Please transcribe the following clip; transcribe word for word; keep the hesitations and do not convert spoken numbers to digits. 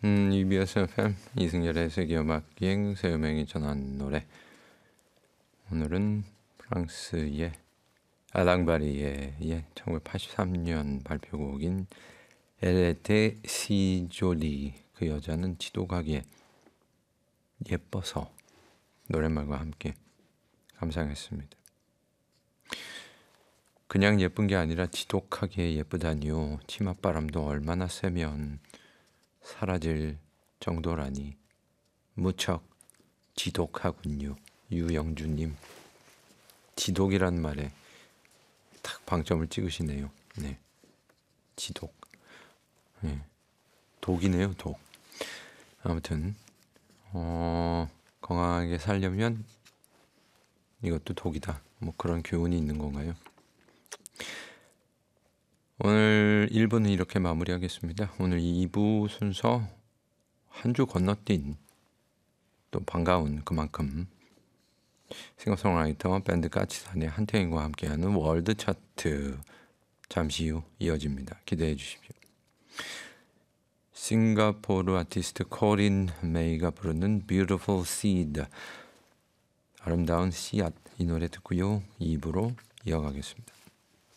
음, 이비에스 에프엠 이승열의 세계음악여행 세음행이 전한 노래. 오늘은 프랑스의 알랑바리의 천구백팔십삼 년 발표곡인 엘레테 시조리, 그 여자는 지독하게 예뻐서, 노랫말과 함께 감상했습니다. 그냥 예쁜 게 아니라 지독하게 예쁘다니요. 치맛바람도 얼마나 세면 사라질 정도라니 무척 지독하군요. 유영주님, 지독이란 말에 딱 방점을 찍으시네요. 네, 지독. 네, 독이네요, 독. 아무튼 어, 건강하게 살려면 이것도 독이다, 뭐 그런 교훈이 있는 건가요? 오늘 일 부는 이렇게 마무리하겠습니다. 오늘 이 부 순서 한 주 건너뛴, 또 반가운 그만큼 싱어송라이터 밴드 까치산의 한태인과 함께하는 월드 차트, 잠시 후 이어집니다. 기대해 주십시오. 싱가포르 아티스트 코린 메이가 부르는 Beautiful Seed, 아름다운 씨앗, 이 노래 듣고요. 이 부로 이어가겠습니다.